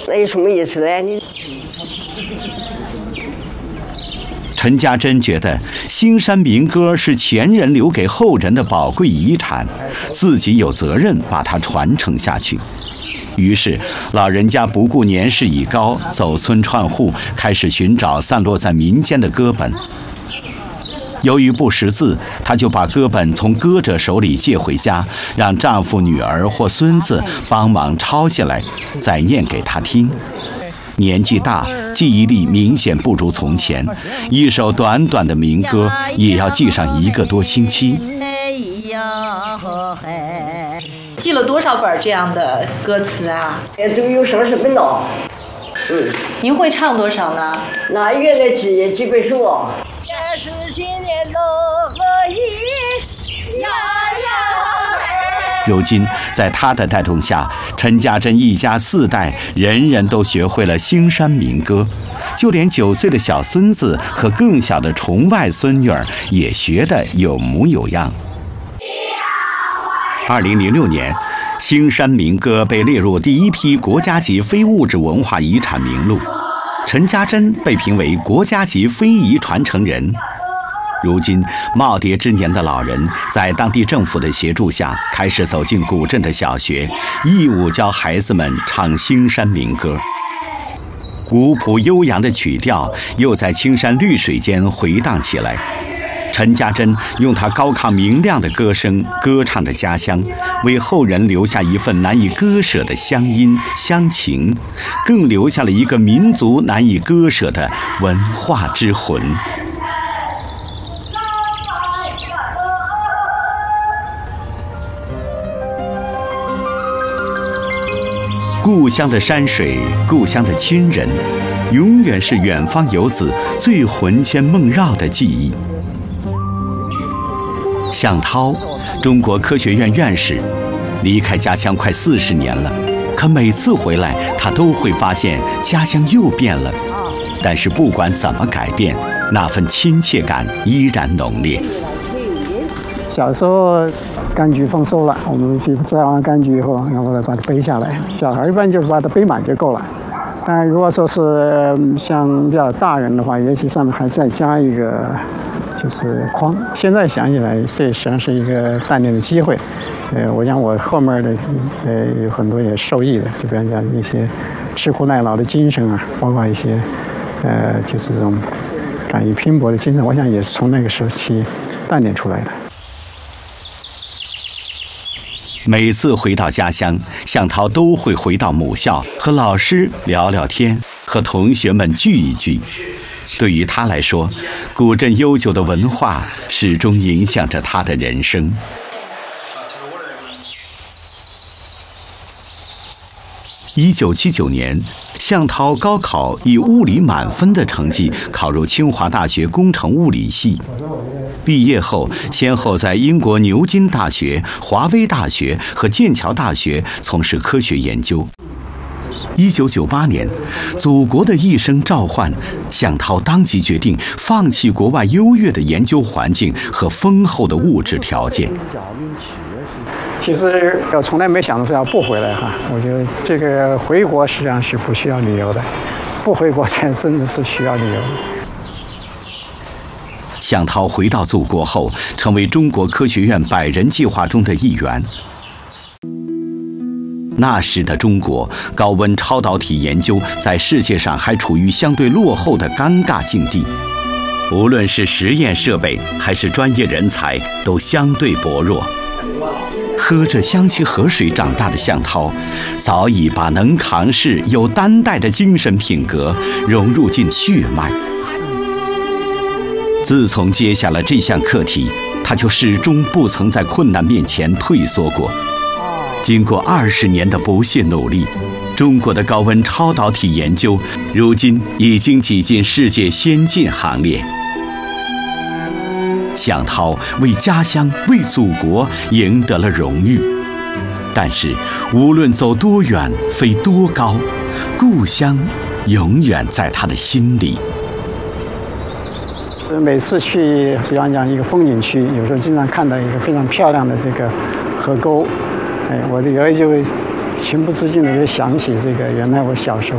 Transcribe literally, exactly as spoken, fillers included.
那有什么意思呢？你。 陈家珍觉得兴山民歌是前人留给后人的宝贵遗产，自己有责任把它传承下去。于是，老人家不顾年事已高，走村串户，开始寻找散落在民间的歌本。由于不识字，她就把歌本从歌者手里借回家，让丈夫、女儿或孙子帮忙抄下来，再念给她听。年纪大，记忆力明显不如从前，一首短短的民歌也要记上一个多星期。 记了多少本这样的歌词啊？ 都有上十本了。嗯， 您会唱多少呢？ 那原来几几本书啊？ 这是今年乐意呀呀。 如今，在他的带动下，陈家珍一家四代人人都学会了兴山民歌，就连九岁的小孙子和更小的重外孙女儿也学得有模有样。二零零六年，兴山民歌被列入第一批国家级非物质文化遗产名录，陈家珍被评为国家级非遗传承人。如今，耄耋之年的老人在当地政府的协助下，开始走进古镇的小学，义务教孩子们唱兴山民歌。古朴悠扬的曲调又在青山绿水间回荡起来。陈家珍用她高亢明亮的歌声歌唱着家乡，为后人留下一份难以割舍的乡音乡情，更留下了一个民族难以割舍的文化之魂。故乡的山水，故乡的亲人，永远是远方游子最魂牵梦绕的记忆。向涛，中国科学院院士，离开家乡快四十年了，可每次回来，他都会发现家乡又变了。但是不管怎么改变，那份亲切感依然浓烈。 小时候柑橘丰收了，我们去摘完柑橘以后，然后把它背下来。小孩一般就把它背满就够了。但如果说是像比较大人的话，也许上面还再加一个就是筐。现在想起来，这实际上是一个锻炼的机会。呃，我想我后面的呃有很多也受益的，就比方讲一些吃苦耐劳的精神啊，包括一些呃就是这种敢于拼搏的精神，我想也是从那个时期锻炼出来的。 每次回到家乡，向涛都会回到母校，和老师聊聊天，和同学们聚一聚。对于他来说，古镇悠久的文化始终影响着他的人生。一九七九年，向涛高考以物理满分的成绩考入清华大学工程物理系。毕业后，先后在英国牛津大学、华威大学和剑桥大学从事科学研究。一九九八年，祖国的一声召唤，向涛当即决定放弃国外优越的研究环境和丰厚的物质条件。 其实我从来没想到说要不回来哈，我觉得这个回国实际上是不需要理由的，不回国才真的是需要理由。 向涛回到祖国后，成为中国科学院百人计划中的一员。那时的中国，高温超导体研究在世界上还处于相对落后的尴尬境地，无论是实验设备还是专业人才，都相对薄弱。喝着湘西河水长大的向涛，早已把能扛事、有担待的精神品格融入进血脉。自从接下了这项课题，他就始终不曾在困难面前退缩过。经过二十年的不懈努力，中国的高温超导体研究如今已经挤进世界先进行列。向涛为家乡、为祖国赢得了荣誉，但是无论走多远、飞多高，故乡永远在他的心里。 每次去，比方讲一个风景区，有时候经常看到一个非常漂亮的这个河沟，哎，我的有时候就情不自禁的就想起这个原来我小时候。